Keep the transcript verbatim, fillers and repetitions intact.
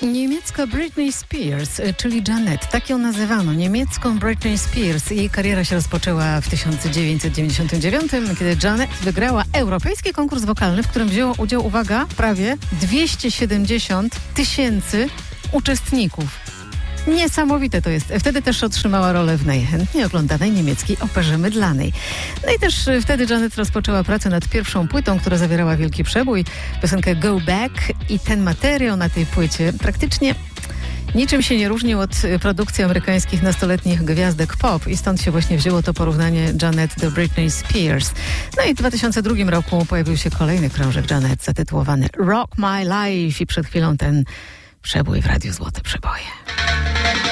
Niemiecka Britney Spears, czyli Janet, tak ją nazywano, niemiecką Britney Spears. Jej kariera się rozpoczęła w tysiąc dziewięćset dziewięćdziesiątym dziewiątym, kiedy Janet wygrała europejski konkurs wokalny, w którym wzięło udział, uwaga, prawie dwieście siedemdziesiąt tysięcy uczestników. Niesamowite to jest. Wtedy też otrzymała rolę w najchętniej oglądanej niemieckiej operze mydlanej. No i też wtedy Janet rozpoczęła pracę nad pierwszą płytą, która zawierała wielki przebój, piosenkę Go Back, i ten materiał na tej płycie praktycznie niczym się nie różnił od produkcji amerykańskich nastoletnich gwiazdek pop, i stąd się właśnie wzięło to porównanie Janet do Britney Spears. No i w dwa tysiące drugim roku pojawił się kolejny krążek Janet zatytułowany Rock My Life, i przed chwilą ten przebój w Radiu Złote Przeboje.